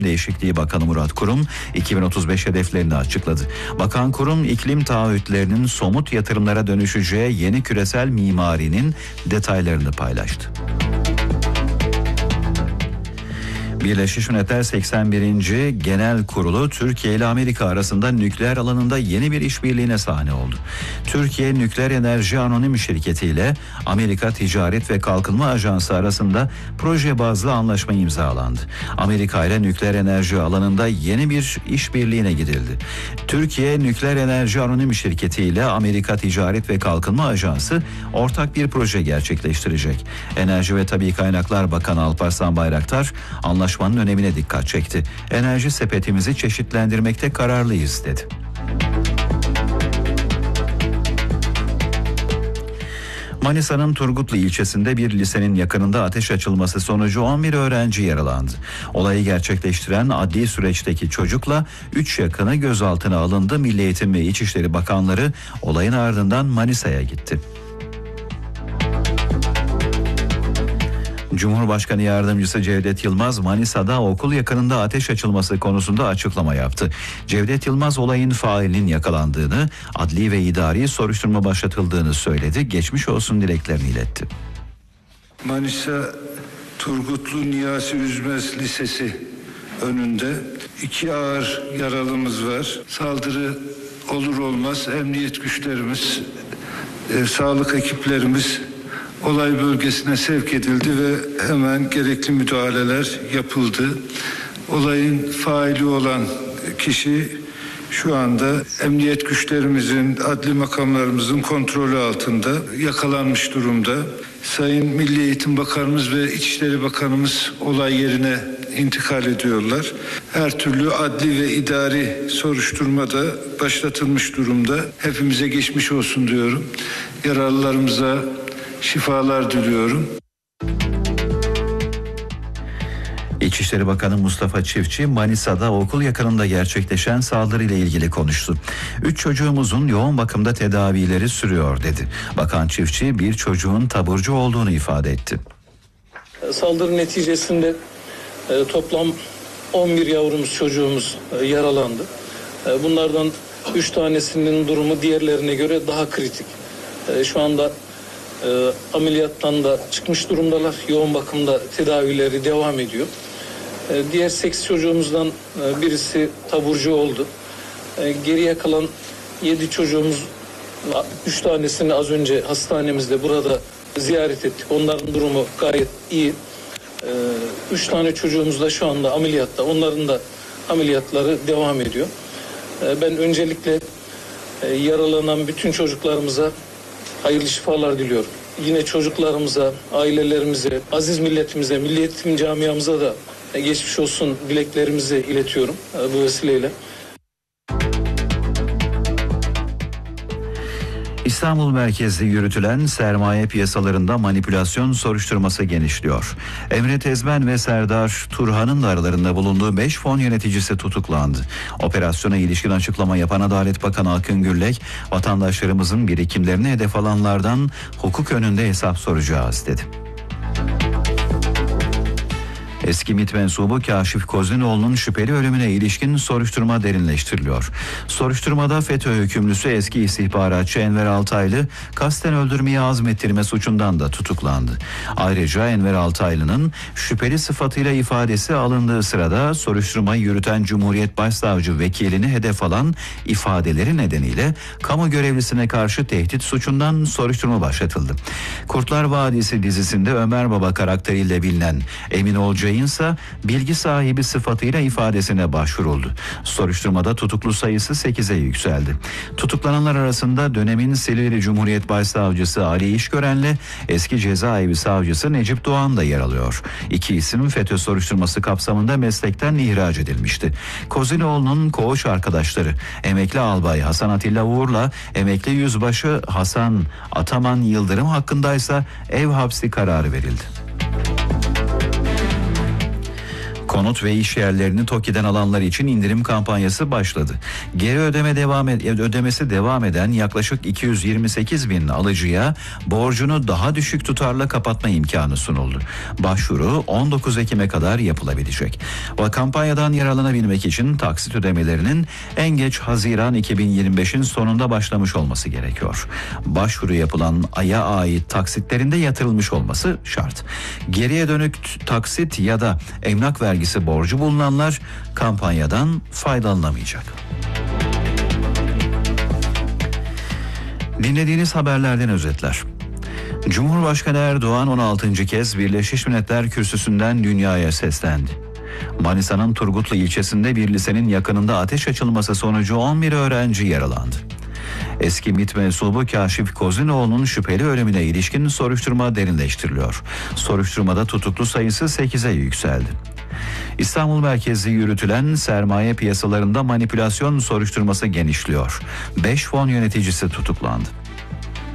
Değişikliği Bakanı Murat Kurum 2035 hedeflerini açıkladı. Bakan Kurum iklim taahhütlerinin somut yatırımlara dönüşeceği yeni küresel mimarinin detaylarını paylaştı. Birleşmiş Milletler 81. Genel Kurulu Türkiye ile Amerika arasında nükleer alanında yeni bir işbirliğine sahne oldu. Türkiye Nükleer Enerji Anonim Şirketi ile Amerika Ticaret ve Kalkınma Ajansı arasında proje bazlı anlaşma imzalandı. Amerika ile nükleer enerji alanında yeni bir işbirliğine gidildi. Türkiye Nükleer Enerji Anonim Şirketi ile Amerika Ticaret ve Kalkınma Ajansı ortak bir proje gerçekleştirecek. Enerji ve Tabii Kaynaklar Bakanı Alparslan Bayraktar anlaşmanın önemine dikkat çekti. Enerji sepetimizi çeşitlendirmekte kararlıyız dedi. Manisa'nın Turgutlu ilçesinde bir lisenin yakınında ateş açılması sonucu 11 öğrenci yaralandı. Olayı gerçekleştiren adli süreçteki çocukla 3 yakını gözaltına alındı. Milli Eğitim ve İçişleri Bakanları olayın ardından Manisa'ya gitti. Cumhurbaşkanı Yardımcısı Cevdet Yılmaz, Manisa'da okul yakınında ateş açılması konusunda açıklama yaptı. Cevdet Yılmaz olayın failinin yakalandığını, adli ve idari soruşturma başlatıldığını söyledi. Geçmiş olsun dileklerini iletti. Manisa Turgutlu Niyazi Üzmez Lisesi önünde 2 ağır yaralımız var. Saldırı olur olmaz emniyet güçlerimiz, sağlık ekiplerimiz olay bölgesine sevk edildi ve hemen gerekli müdahaleler yapıldı. Olayın faili olan kişi şu anda emniyet güçlerimizin, adli makamlarımızın kontrolü altında, yakalanmış durumda. Sayın Milli Eğitim Bakanımız ve İçişleri Bakanımız olay yerine intikal ediyorlar. Her türlü adli ve idari soruşturma da başlatılmış durumda. Hepimize geçmiş olsun diyorum. Yaralılarımıza şifalar diliyorum. İçişleri Bakanı Mustafa Çiftçi, Manisa'da okul yakınında gerçekleşen saldırıyla ilgili konuştu. 3 çocuğumuzun yoğun bakımda tedavileri sürüyor dedi. Bakan Çiftçi bir çocuğun taburcu olduğunu ifade etti. Saldırı neticesinde toplam 11 yavrumuz, çocuğumuz yaralandı. Bunlardan 3 tanesinin durumu diğerlerine göre daha kritik. Şu anda ameliyattan da çıkmış durumdalar. Yoğun bakımda tedavileri devam ediyor. Diğer 8 çocuğumuzdan birisi taburcu oldu. Geriye kalan 7 çocuğumuz, 3 tanesini az önce hastanemizde burada ziyaret ettik. Onların durumu gayet iyi. 3 tane çocuğumuz da şu anda ameliyatta. Onların da ameliyatları devam ediyor. Ben öncelikle yaralanan bütün çocuklarımıza hayırlı şifalar diliyorum. Yine çocuklarımıza, ailelerimize, aziz milletimize, Milli Eğitim camiamıza da geçmiş olsun dileklerimizi iletiyorum bu vesileyle. İstanbul merkezli yürütülen sermaye piyasalarında manipülasyon soruşturması genişliyor. Emre Tezmen ve Serdar Turhan'ın da aralarında bulunduğu 5 fon yöneticisi tutuklandı. Operasyona ilişkin açıklama yapan Adalet Bakanı Akın Gürlek, vatandaşlarımızın birikimlerini hedef alanlardan hukuk önünde hesap soracağız dedi. Eski MİT mensubu Kaşif Kozlinoğlu'nun şüpheli ölümüne ilişkin soruşturma derinleştiriliyor. Soruşturmada FETÖ hükümlüsü eski istihbaratçı Enver Altaylı kasten öldürmeyi azmettirme suçundan da tutuklandı. Ayrıca Enver Altaylı'nın şüpheli sıfatıyla ifadesi alındığı sırada soruşturmayı yürüten Cumhuriyet Başsavcı vekilini hedef alan ifadeleri nedeniyle kamu görevlisine karşı tehdit suçundan soruşturma başlatıldı. Kurtlar Vadisi dizisinde Ömer Baba karakteriyle bilinen Emin Olcay'ın ise bilgi sahibi sıfatıyla ifadesine başvuruldu. Soruşturmada tutuklu sayısı 8'e yükseldi. Tutuklananlar arasında dönemin Silivri Cumhuriyet Başsavcısı Ali İşgören'le eski cezaevi savcısı Necip Doğan da yer alıyor. İki isim FETÖ soruşturması kapsamında meslekten ihraç edilmişti. Kozinoğlu'nun koğuş arkadaşları emekli albay Hasan Atilla Uğur'la emekli yüzbaşı Hasan Ataman Yıldırım hakkındaysa ev hapsi kararı verildi. Konut ve iş yerlerini TOKİ'den alanlar için indirim kampanyası başladı. Geri ödemesi devam eden yaklaşık 228 bin alıcıya borcunu daha düşük tutarla kapatma imkanı sunuldu. Başvuru 19 Ekim'e kadar yapılabilecek. O kampanyadan yararlanabilmek için taksit ödemelerinin en geç Haziran 2025'in sonunda başlamış olması gerekiyor. Başvuru yapılan aya ait taksitlerinde yatırılmış olması şart. Geriye dönük taksit ya da emlak vergisi borcu bulunanlar kampanyadan faydalanamayacak. Dinlediğiniz haberlerden özetler. Cumhurbaşkanı Erdoğan 16. kez Birleşmiş Milletler Kürsüsü'nden dünyaya seslendi. Manisa'nın Turgutlu ilçesinde bir lisenin yakınında ateş açılması sonucu 11 öğrenci yaralandı. Eski MİT mensubu Kaşif Kozinoğlu'nun şüpheli ölümüne ilişkin soruşturma derinleştiriliyor. Soruşturmada tutuklu sayısı 8'e yükseldi. İstanbul merkezli yürütülen sermaye piyasalarında manipülasyon soruşturması genişliyor. 5 fon yöneticisi tutuklandı.